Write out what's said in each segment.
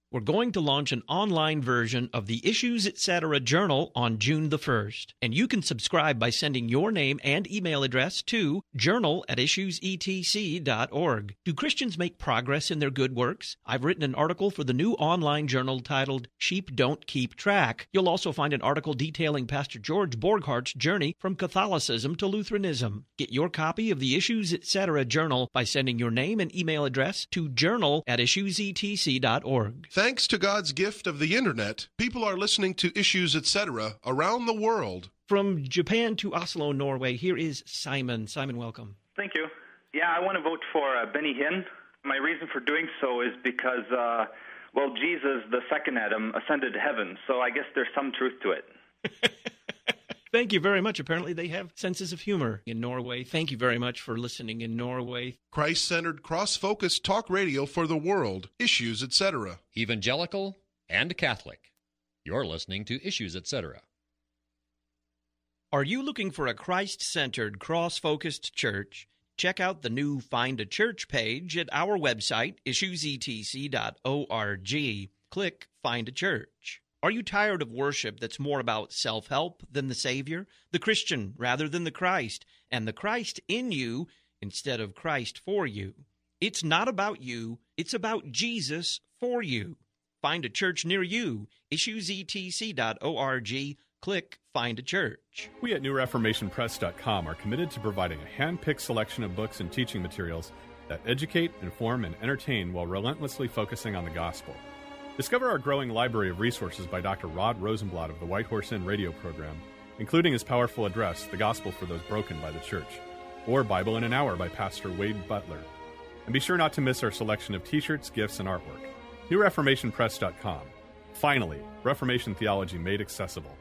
We're going to launch an online version of the Issues Etc. Journal on June the 1st, and you can subscribe by sending your name and email address to journal@issuesetc.org. Do Christians make progress in their good works? I've written an article for the new online journal titled Sheep Don't Keep Track. You'll also find an article detailing Pastor George Borghardt's journey from Catholicism to Lutheranism. Get your copy of the Issues Etc. Journal by sending your name and email address to journal@issuesetc.org. Thanks to God's gift of the Internet, people are listening to Issues Etc. around the world. From Japan to Oslo, Norway, here is Simon. Simon, welcome. Thank you. Yeah, I want to vote for Benny Hinn. My reason for doing so is because, Jesus, the second Adam, ascended to heaven, so I guess there's some truth to it. Thank you very much. Apparently they have senses of humor in Norway. Thank you very much for listening in Norway. Christ-centered, cross-focused talk radio for the world. Issues Etc. Evangelical and Catholic. You're listening to Issues Etc. Are you looking for a Christ-centered, cross-focused church? Check out the new Find a Church page at our website, issuesetc.org. Click Find a Church. Are you tired of worship that's more about self-help than the Savior, the Christian rather than the Christ, and the Christ in you instead of Christ for you? It's not about you, it's about Jesus for you. Find a church near you, issuesetc.org. Click Find a Church. We at NewReformationPress.com are committed to providing a hand-picked selection of books and teaching materials that educate, inform, and entertain while relentlessly focusing on the gospel. Discover our growing library of resources by Dr. Rod Rosenblatt of the White Horse Inn radio program, including his powerful address, The Gospel for Those Broken by the Church, or Bible in an Hour by Pastor Wade Butler. And be sure not to miss our selection of t-shirts, gifts, and artwork. NewReformationPress.com. Finally, Reformation theology made accessible.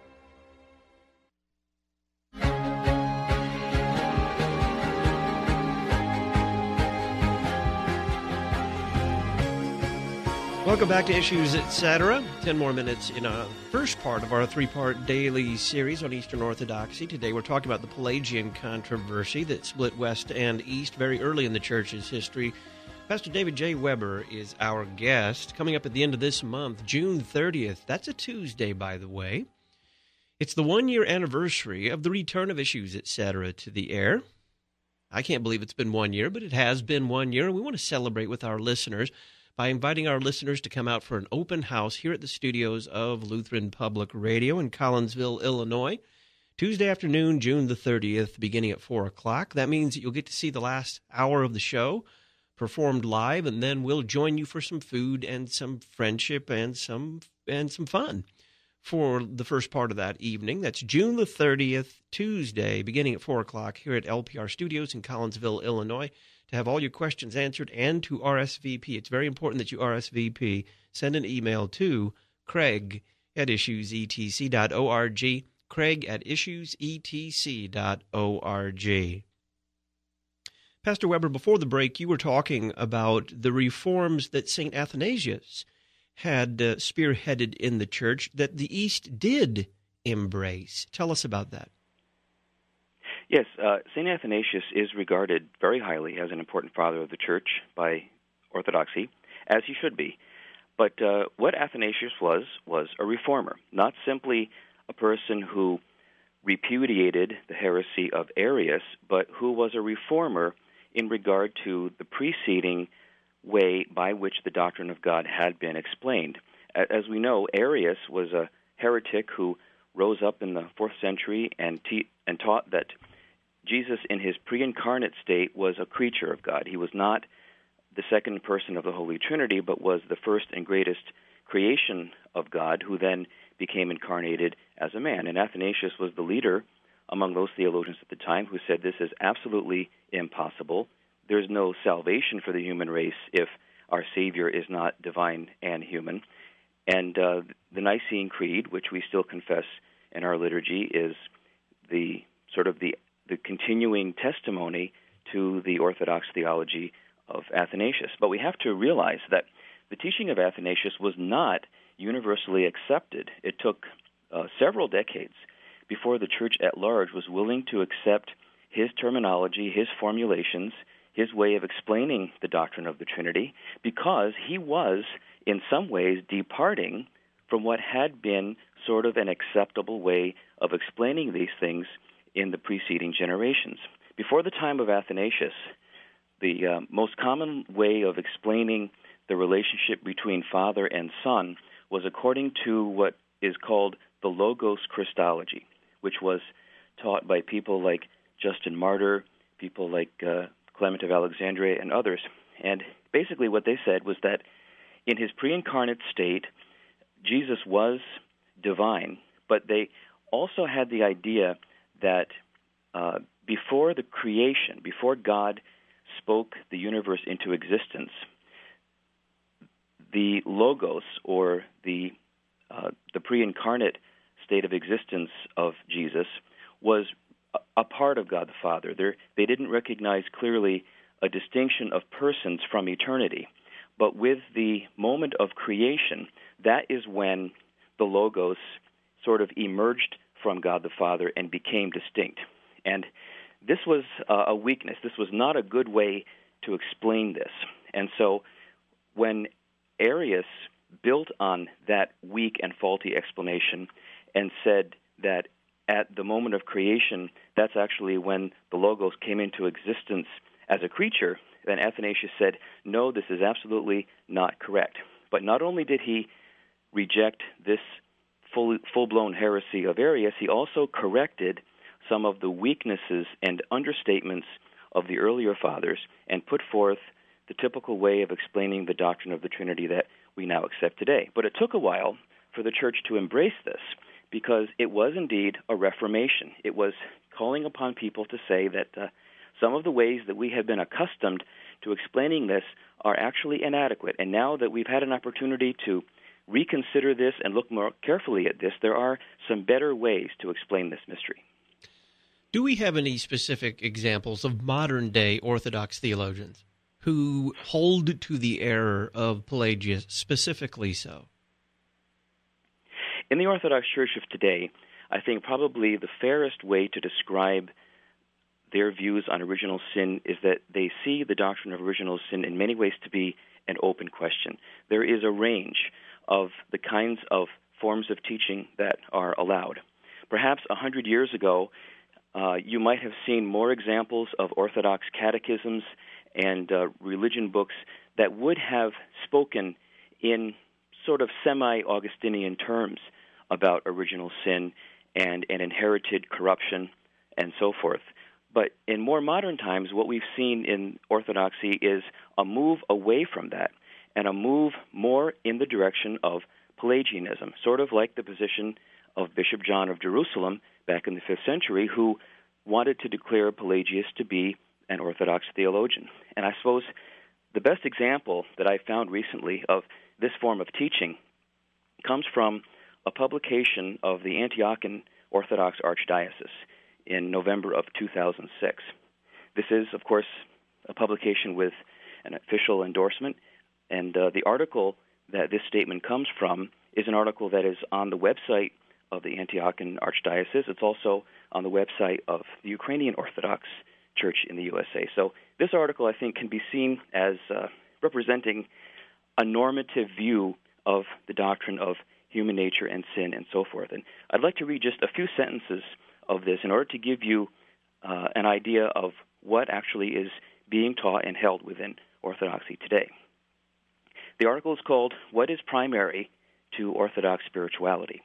Welcome back to Issues Etc. 10 more minutes in a first part of our three-part daily series on Eastern Orthodoxy. Today we're talking about the Pelagian controversy that split West and East very early in the Church's history. Pastor David J. Weber is our guest. Coming up at the end of this month, June 30th. That's a Tuesday, by the way. It's the one-year anniversary of the return of Issues Etc. to the air. I can't believe it's been 1 year, but it has been 1 year, and we want to celebrate with our listeners by inviting our listeners to come out for an open house here at the studios of Lutheran Public Radio in Collinsville, Illinois, Tuesday afternoon, June the 30th, beginning at 4 o'clock. That means that you'll get to see the last hour of the show performed live, and then we'll join you for some food and some friendship and some fun for the first part of that evening. That's June the 30th, Tuesday, beginning at 4 o'clock here at LPR Studios in Collinsville, Illinois. To have all your questions answered and to RSVP. It's very important that you RSVP. Send an email to Craig@issuesetc.org, Craig@issuesetc.org. Pastor Weber, before the break, you were talking about the reforms that St. Athanasius had spearheaded in the church that the East did embrace. Tell us about that. Yes, St. Athanasius is regarded very highly as an important father of the Church by Orthodoxy, as he should be. But what Athanasius was a reformer, not simply a person who repudiated the heresy of Arius, but who was a reformer in regard to the preceding way by which the doctrine of God had been explained. As we know, Arius was a heretic who rose up in the 4th century and taught that Jesus in his pre-incarnate state was a creature of God. He was not the second person of the Holy Trinity, but was the first and greatest creation of God, who then became incarnated as a man. And Athanasius was the leader among those theologians at the time who said this is absolutely impossible. There's no salvation for the human race if our Savior is not divine and human. And the Nicene Creed, which we still confess in our liturgy, is the continuing testimony to the Orthodox theology of Athanasius. But we have to realize that the teaching of Athanasius was not universally accepted. It took several decades before the Church at large was willing to accept his terminology, his formulations, his way of explaining the doctrine of the Trinity, because he was in some ways departing from what had been sort of an acceptable way of explaining these things in the preceding generations. Before the time of Athanasius, the most common way of explaining the relationship between Father and Son was according to what is called the Logos Christology, which was taught by people like Justin Martyr, people like Clement of Alexandria, and others. And basically what they said was that in his pre-incarnate state, Jesus was divine, but they also had the idea that before the creation, before God spoke the universe into existence, the Logos, or the pre-incarnate state of existence of Jesus, was a part of God the Father. They didn't recognize clearly a distinction of persons from eternity. But with the moment of creation, that is when the Logos sort of emerged from God the Father and became distinct. And this was a weakness. This was not a good way to explain this. And so when Arius built on that weak and faulty explanation and said that at the moment of creation, that's actually when the Logos came into existence as a creature, then Athanasius said, no, this is absolutely not correct. But not only did he reject this full-blown heresy of Arius, he also corrected some of the weaknesses and understatements of the earlier fathers and put forth the typical way of explaining the doctrine of the Trinity that we now accept today. But it took a while for the Church to embrace this, because it was indeed a reformation. It was calling upon people to say that some of the ways that we have been accustomed to explaining this are actually inadequate. And now that we've had an opportunity to reconsider this and look more carefully at this, there are some better ways to explain this mystery. Do we have any specific examples of modern-day Orthodox theologians who hold to the error of Pelagius, specifically so? In the Orthodox Church of today, I think probably the fairest way to describe their views on original sin is that they see the doctrine of original sin in many ways to be an open question. There is a range of the kinds of forms of teaching that are allowed. Perhaps 100 years ago, you might have seen more examples of Orthodox catechisms and religion books that would have spoken in sort of semi-Augustinian terms about original sin and inherited corruption and so forth. But in more modern times, what we've seen in Orthodoxy is a move away from that and a move more in the direction of Pelagianism, sort of like the position of Bishop John of Jerusalem back in the 5th century, who wanted to declare Pelagius to be an Orthodox theologian. And I suppose the best example that I found recently of this form of teaching comes from a publication of the Antiochian Orthodox Archdiocese in November of 2006. This is, of course, a publication with an official endorsement, and the article that this statement comes from is an article that is on the website of the Antiochian Archdiocese. It's also on the website of the Ukrainian Orthodox Church in the USA. So this article, I think, can be seen as representing a normative view of the doctrine of human nature and sin and so forth. And I'd like to read just a few sentences of this in order to give you an idea of what actually is being taught and held within Orthodoxy today. The article is called, "What is Primary to Orthodox Spirituality?"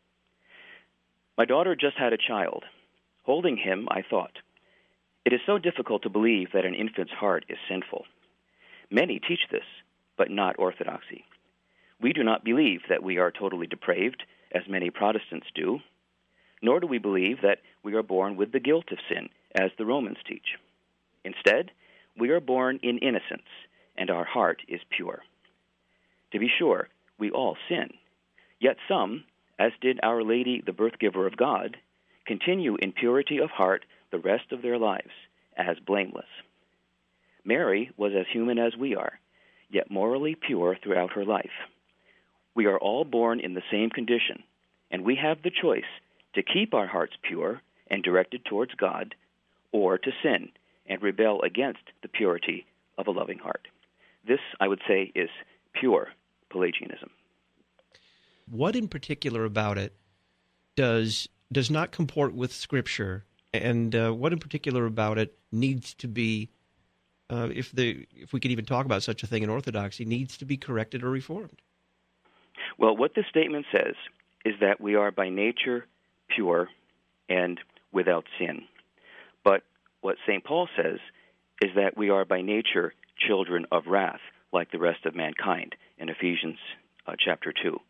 My daughter just had a child. Holding him, I thought, it is so difficult to believe that an infant's heart is sinful. Many teach this, but not Orthodoxy. We do not believe that we are totally depraved, as many Protestants do, nor do we believe that we are born with the guilt of sin, as the Romans teach. Instead, we are born in innocence, and our heart is pure. To be sure, we all sin, yet some, as did Our Lady, the birth-giver of God, continue in purity of heart the rest of their lives, as blameless. Mary was as human as we are, yet morally pure throughout her life. We are all born in the same condition, and we have the choice to keep our hearts pure and directed towards God, or to sin and rebel against the purity of a loving heart. This, I would say, is pure Pelagianism. What in particular about it does not comport with Scripture, and what in particular about it needs to be, if we could even talk about such a thing in Orthodoxy, needs to be corrected or reformed? Well, what this statement says is that we are by nature pure and without sin. But what St. Paul says is that we are by nature children of wrath, like the rest of mankind, in Ephesians chapter 2.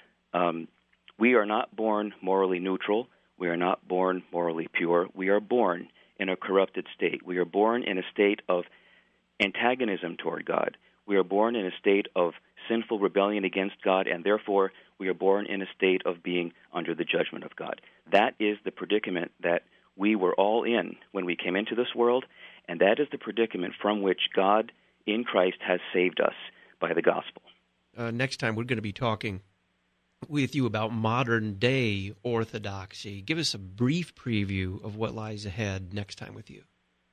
We are not born morally neutral. We are not born morally pure. We are born in a corrupted state. We are born in a state of antagonism toward God. We are born in a state of sinful rebellion against God, and therefore we are born in a state of being under the judgment of God. That is the predicament that we were all in when we came into this world, and that is the predicament from which God in Christ has saved us by the gospel. Next time we're going to be talking with you about modern-day Orthodoxy. Give us a brief preview of what lies ahead next time with you.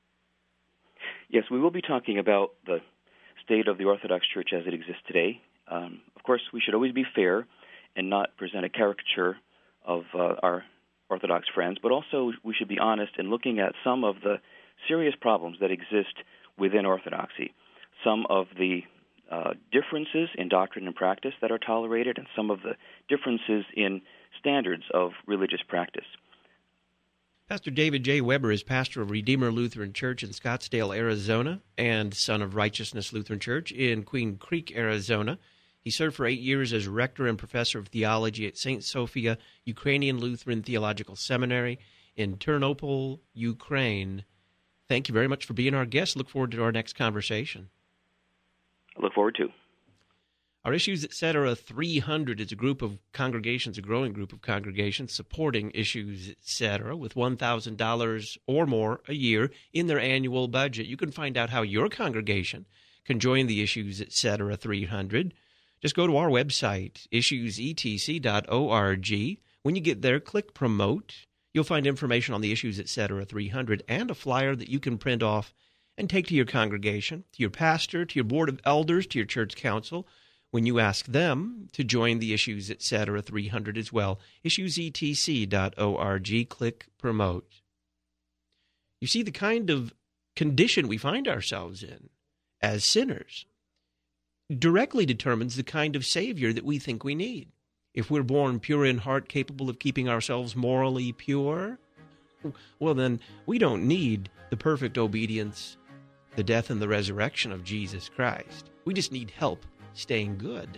Yes, we will be talking about the state of the Orthodox Church as it exists today. Of course, we should always be fair and not present a caricature of our Orthodox friends, but also we should be honest in looking at some of the serious problems that exist within Orthodoxy, some of the differences in doctrine and practice that are tolerated, and some of the differences in standards of religious practice. Pastor David J. Weber is pastor of Redeemer Lutheran Church in Scottsdale, Arizona, and Son of Righteousness Lutheran Church in Queen Creek, Arizona. He served for 8 years as rector and professor of theology at St. Sophia Ukrainian Lutheran Theological Seminary in Ternopil, Ukraine. Thank you very much for being our guest. Look forward to our next conversation. I look forward to. Our Issues Etc. 300 is a group of congregations, a growing group of congregations supporting Issues Etc. with $1,000 or more a year in their annual budget. You can find out how your congregation can join the Issues Etc. 300. Just go to our website, issuesetc.org. When you get there, click Promote. You'll find information on the Issues Etc. 300 and a flyer that you can print off and take to your congregation, to your pastor, to your board of elders, to your church council, when you ask them to join the Issues Etc. 300 as well. Issuesetc.org, click Promote. You see, the kind of condition we find ourselves in as sinners directly determines the kind of Savior that we think we need. If we're born pure in heart, capable of keeping ourselves morally pure, well, then we don't need the perfect obedience, the death and the resurrection of Jesus Christ. We just need help staying good.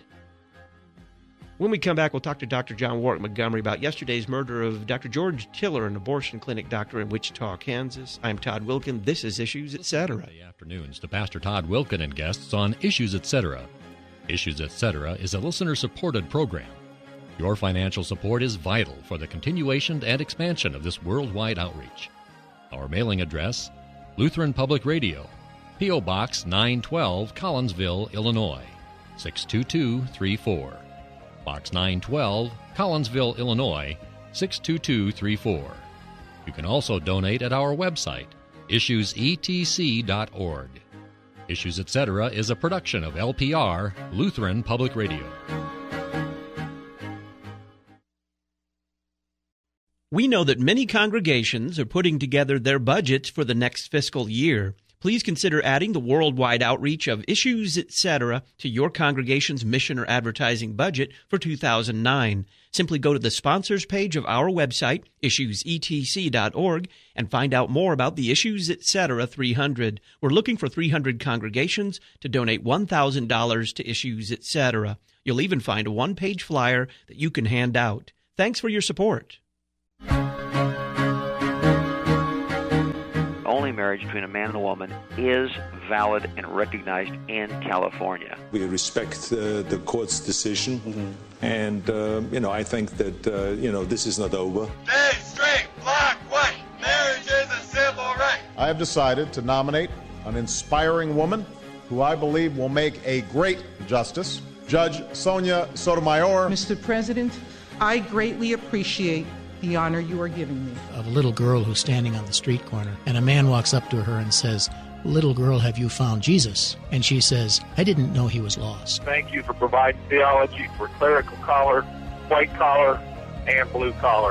When we come back, we'll talk to Dr. John Warwick Montgomery about yesterday's murder of Dr. George Tiller, an abortion clinic doctor in Wichita, Kansas. I'm Todd Wilkin. This is Issues Etc. Afternoons to Pastor Todd Wilkin and guests on Issues Etc. Issues Etc. is a listener-supported program. Your financial support is vital for the continuation and expansion of this worldwide outreach. Our mailing address, Lutheran Public Radio, P.O. Box 912, Collinsville, Illinois, 62234. Box 912, Collinsville, Illinois, 62234. You can also donate at our website, issuesetc.org. Issues Etc. is a production of LPR, Lutheran Public Radio. We know that many congregations are putting together their budgets for the next fiscal year. Please consider adding the worldwide outreach of Issues Etc. to your congregation's mission or advertising budget for 2009. Simply go to the sponsors page of our website, issuesetc.org, and find out more about the Issues Etc. 300. We're looking for 300 congregations to donate $1,000 to Issues Etc. You'll even find a one-page flyer that you can hand out. Thanks for your support. Only marriage between a man and a woman is valid and recognized in California. We respect the court's decision, and I think that this is not over. Gay, straight, black, white, marriage is a civil right. I have decided to nominate an inspiring woman who I believe will make a great justice, Judge Sonia Sotomayor. Mr. President, I greatly appreciate the honor you are giving me. Of a little girl who's standing on the street corner, and a man walks up to her and says, "Little girl, have you found Jesus?" And she says, "I didn't know he was lost." Thank you for providing theology for clerical collar, white collar, and blue collar.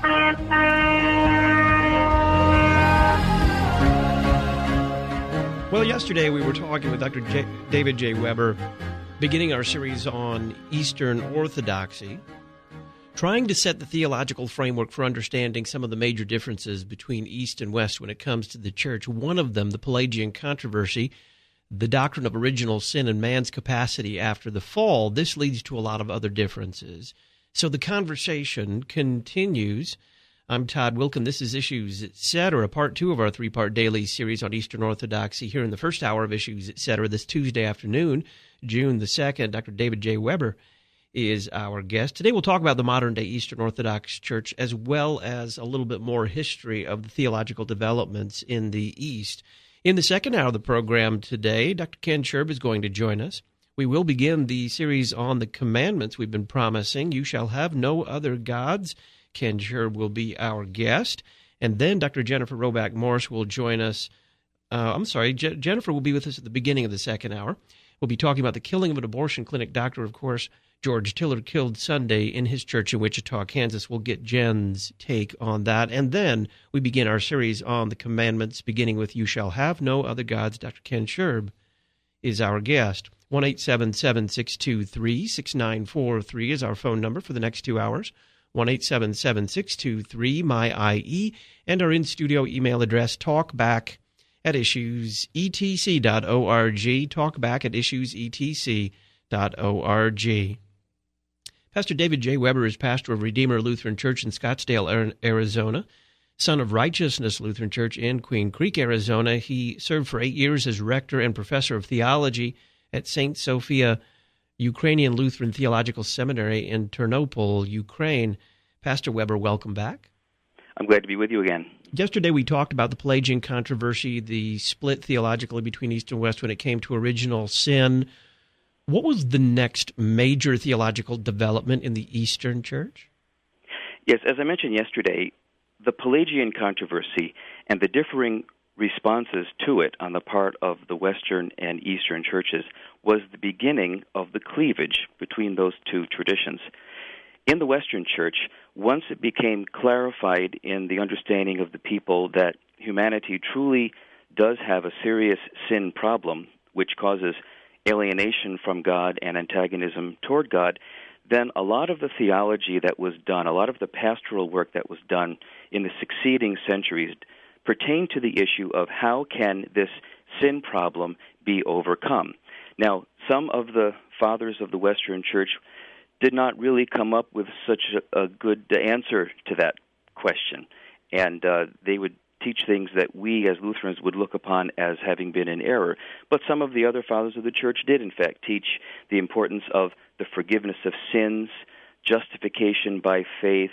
Well, yesterday we were talking with Dr. David J. Weber, beginning our series on Eastern Orthodoxy, trying to set the theological framework for understanding some of the major differences between East and West when it comes to the church. One of them, the Pelagian controversy, the doctrine of original sin and man's capacity after the fall. This leads to a lot of other differences. So the conversation continues. I'm Todd Wilkin. This is Issues, Etc., part 2 of our 3-part daily series on Eastern Orthodoxy. Here in the first hour of Issues, Etc., this Tuesday afternoon, June the 2nd, Dr. David J. Weber is our guest. Today we'll talk about the modern-day Eastern Orthodox Church as well as a little bit more history of the theological developments in the East. In the second hour of the program today, Dr. Ken Sherb is going to join us. We will begin the series on the commandments we've been promising. You shall have no other gods. Ken Sherb will be our guest. And then Dr. Jennifer Roback Morse will join us. Jennifer will be with us at the beginning of the second hour. We'll be talking about the killing of an abortion clinic doctor, of course, George Tiller, killed Sunday in his church in Wichita, Kansas. We'll get Jen's take on that. And then we begin our series on the commandments, beginning with You Shall Have No Other Gods. Dr. Ken Sherb is our guest. 1-877-623-6943 is our phone number for the next 2 hours. 1-877-623-MY-IE, and our in-studio email address, talkback@issuesetc.org, talkback@issuesetc.org. Pastor David J. Weber is pastor of Redeemer Lutheran Church in Scottsdale, Arizona, son of Righteousness Lutheran Church in Queen Creek, Arizona. He served for 8 years as rector and professor of theology at St. Sophia Ukrainian Lutheran Theological Seminary in Ternopil, Ukraine. Pastor Weber, welcome back. I'm glad to be with you again. Yesterday we talked about the Pelagian controversy, the split theologically between East and West when it came to original sin. What was the next major theological development in the Eastern Church? Yes, as I mentioned yesterday, the Pelagian controversy and the differing responses to it on the part of the Western and Eastern churches was the beginning of the cleavage between those two traditions. In the Western Church, once it became clarified in the understanding of the people that humanity truly does have a serious sin problem, which causes alienation from God and antagonism toward God, then a lot of the theology that was done, a lot of the pastoral work that was done in the succeeding centuries pertain to the issue of how can this sin problem be overcome. Now, some of the fathers of the Western Church did not really come up with such a good answer to that question, and they would teach things that we as Lutherans would look upon as having been in error. But some of the other fathers of the Church did, in fact, teach the importance of the forgiveness of sins, justification by faith,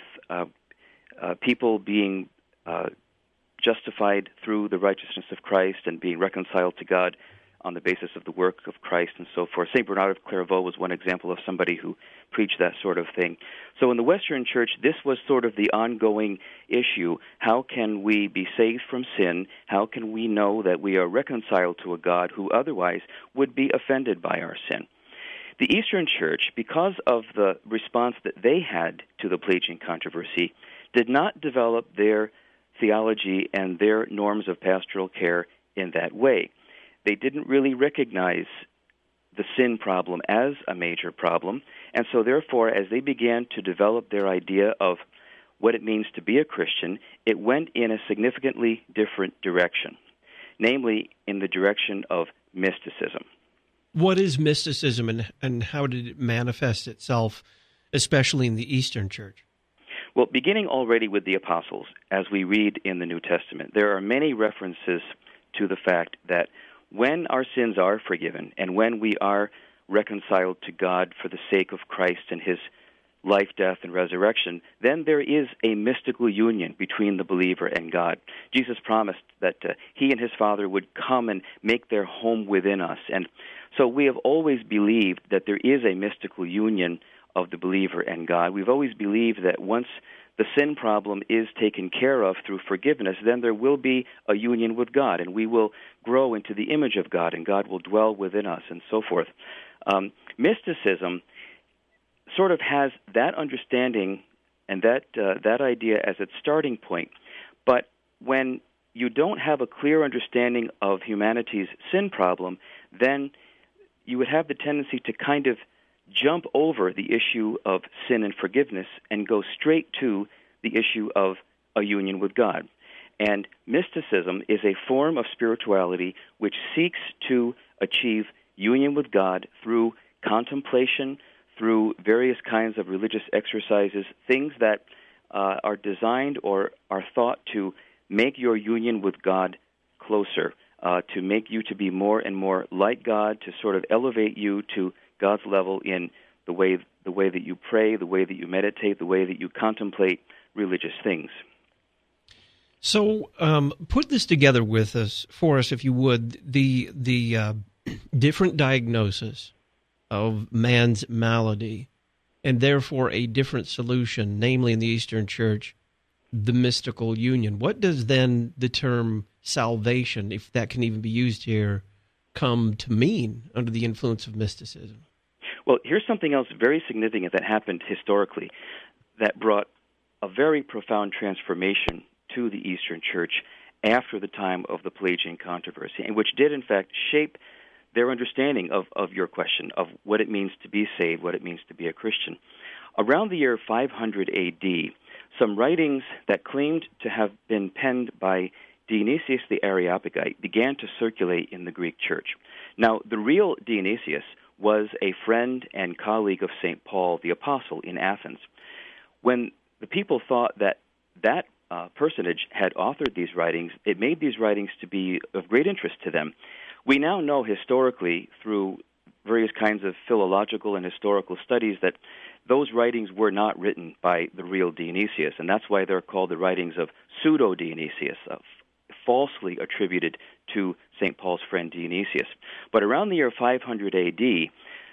people being justified through the righteousness of Christ and being reconciled to God on the basis of the work of Christ and so forth. St. Bernard of Clairvaux was one example of somebody who preached that sort of thing. So in the Western Church, this was sort of the ongoing issue. How can we be saved from sin? How can we know that we are reconciled to a God who otherwise would be offended by our sin? The Eastern Church, because of the response that they had to the Pelagian controversy, did not develop their theology and their norms of pastoral care in that way. They didn't really recognize the sin problem as a major problem, and so therefore, as they began to develop their idea of what it means to be a Christian, it went in a significantly different direction, namely in the direction of mysticism. What is mysticism, and how did it manifest itself, especially in the Eastern Church? Well, beginning already with the apostles, as we read in the New Testament, there are many references to the fact that when our sins are forgiven and when we are reconciled to God for the sake of Christ and his life, death, and resurrection, then there is a mystical union between the believer and God. Jesus promised that he and his Father would come and make their home within us. And so we have always believed that there is a mystical union of the believer and God. We've always believed that once the sin problem is taken care of through forgiveness, then there will be a union with God, and we will grow into the image of God, and God will dwell within us, and so forth. Mysticism sort of has that understanding and that idea as its starting point. But when you don't have a clear understanding of humanity's sin problem, then you would have the tendency to kind of jump over the issue of sin and forgiveness and go straight to the issue of a union with God. And mysticism is a form of spirituality which seeks to achieve union with God through contemplation, through various kinds of religious exercises, things that are designed or are thought to make your union with God closer, to make you to be more and more like God, to sort of elevate you to God's level in the way that you pray, the way that you meditate, the way that you contemplate religious things. So, put this together for us, if you would, the different diagnosis of man's malady, and therefore a different solution, namely in the Eastern Church, the mystical union. What does then the term salvation, if that can even be used here, come to mean under the influence of mysticism? Well, here's something else very significant that happened historically that brought a very profound transformation to the Eastern Church after the time of the Pelagian controversy, and which did, in fact, shape their understanding of your question, of what it means to be saved, what it means to be a Christian. Around the year 500 A.D., some writings that claimed to have been penned by Dionysius the Areopagite began to circulate in the Greek church. Now, the real Dionysius was a friend and colleague of St. Paul the Apostle in Athens. When the people thought that personage had authored these writings, it made these writings to be of great interest to them. We now know historically, through various kinds of philological and historical studies, that those writings were not written by the real Dionysius, and that's why they're called the writings of pseudo-Dionysius, falsely attributed to St. Paul's friend Dionysius. But around the year 500 A.D.,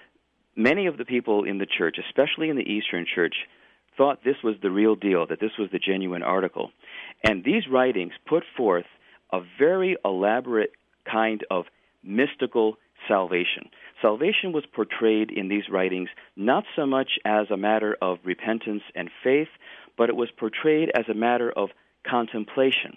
many of the people in the church, especially in the Eastern Church, thought this was the real deal, that this was the genuine article. And these writings put forth a very elaborate kind of mystical salvation. Salvation was portrayed in these writings not so much as a matter of repentance and faith, but it was portrayed as a matter of contemplation.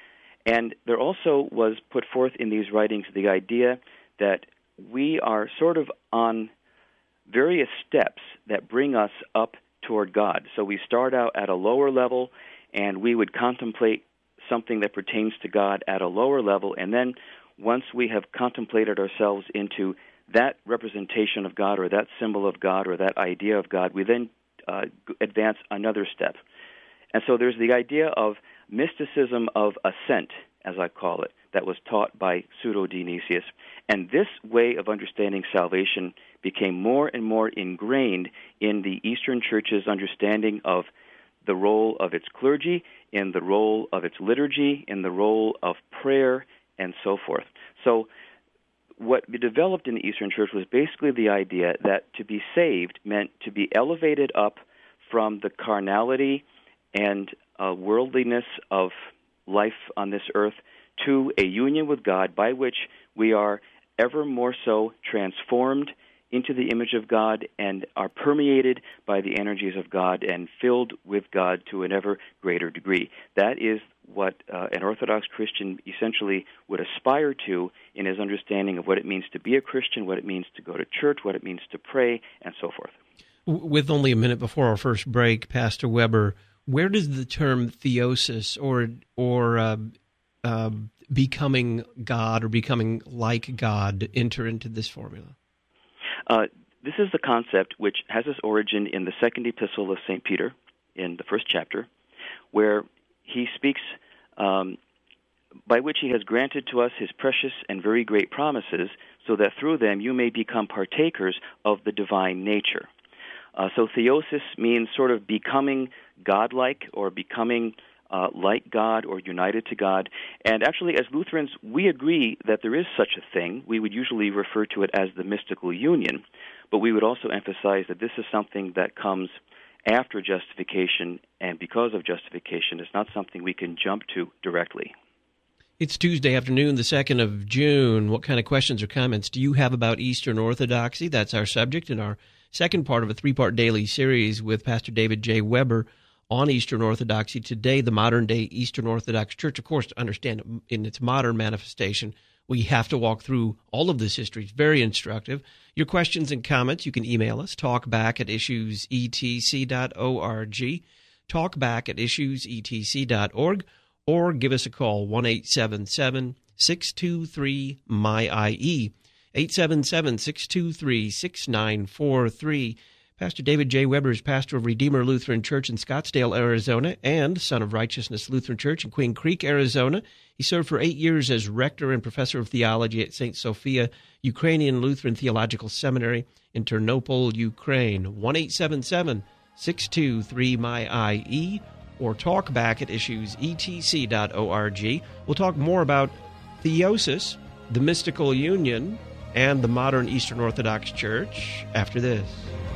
And there also was put forth in these writings the idea that we are sort of on various steps that bring us up toward God. So we start out at a lower level, and we would contemplate something that pertains to God at a lower level, and then once we have contemplated ourselves into that representation of God or that symbol of God or that idea of God, we then advance another step. And so there's the idea of mysticism of ascent, as I call it, that was taught by Pseudo-Dionysius. And this way of understanding salvation became more and more ingrained in the Eastern Church's understanding of the role of its clergy, in the role of its liturgy, in the role of prayer, and so forth. So what developed in the Eastern Church was basically the idea that to be saved meant to be elevated up from the carnality and worldliness of life on this earth to a union with God by which we are ever more so transformed into the image of God and are permeated by the energies of God and filled with God to an ever greater degree. That is what an Orthodox Christian essentially would aspire to in his understanding of what it means to be a Christian, what it means to go to church, what it means to pray, and so forth. With only a minute before our first break, Pastor Weber, where does the term theosis or becoming God or becoming like God enter into this formula? This is the concept which has its origin in the second epistle of St. Peter, in the first chapter, where he speaks, by which he has granted to us his precious and very great promises, so that through them you may become partakers of the divine nature. So theosis means sort of becoming godlike or becoming like God or united to God. And actually, as Lutherans, we agree that there is such a thing. We would usually refer to it as the mystical union, but we would also emphasize that this is something that comes after justification and because of justification. It's not something we can jump to directly. It's Tuesday afternoon, the 2nd of June. What kind of questions or comments do you have about Eastern Orthodoxy? That's our subject in our second part of a three-part daily series with Pastor David J. Weber on Eastern Orthodoxy. Today, the modern-day Eastern Orthodox Church. Of course, to understand it in its modern manifestation, we have to walk through all of this history. It's very instructive. Your questions and comments, you can email us, talkback@issuesetc.org, talkback@issuesetc.org, or give us a call, 1-877-623-MY-IE, 877-623-6943. Pastor David J. Weber is pastor of Redeemer Lutheran Church in Scottsdale, Arizona, and Son of Righteousness Lutheran Church in Queen Creek, Arizona. He served for 8 years as rector and professor of theology at St. Sophia Ukrainian Lutheran Theological Seminary in Ternopil, Ukraine. 1-877-623-MY-IE, or talkback@issuesetc.org. We'll talk more about theosis, the mystical union, and the modern Eastern Orthodox Church after this.